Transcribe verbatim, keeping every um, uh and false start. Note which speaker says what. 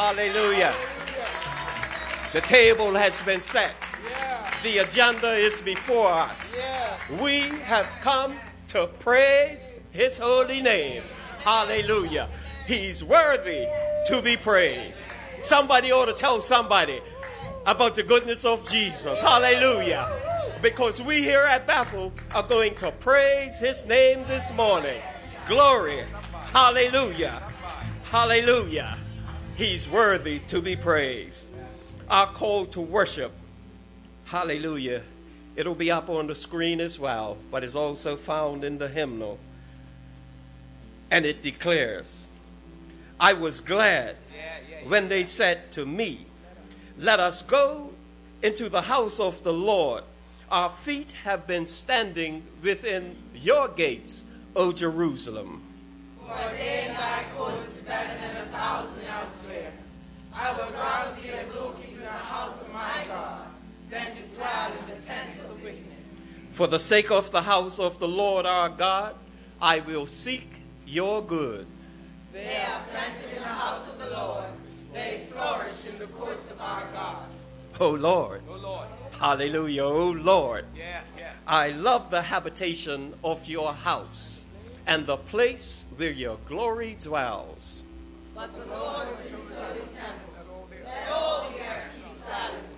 Speaker 1: Hallelujah. The table has been set. The agenda is before us. We have come to praise his holy name. Hallelujah. He's worthy to be praised. Somebody ought to tell somebody about the goodness of Jesus. Hallelujah. Because we here at Bethel are going to praise his name this morning. Glory. Hallelujah. Hallelujah. He's worthy to be praised. Our call to worship. Hallelujah. It'll be up on the screen as well, but it's also found in the hymnal. And it declares, I was glad when they said to me, let us go into the house of the Lord. Our feet have been standing within your gates, O Jerusalem.
Speaker 2: For a day in thy courts is better than a thousand elsewhere. I would rather be a doorkeeper in the house of my God than to dwell in the tents of wickedness.
Speaker 1: For the sake of the house of the Lord our God, I will seek your good.
Speaker 2: They are planted in the house of the Lord. They flourish in the courts of our God.
Speaker 1: O Lord.
Speaker 3: Oh Lord.
Speaker 1: Hallelujah. O Lord.
Speaker 3: Yeah, yeah.
Speaker 1: I love the habitation of your house and the place where your glory dwells.
Speaker 2: But the Lord is in his holy temple. Let all the earth keep silence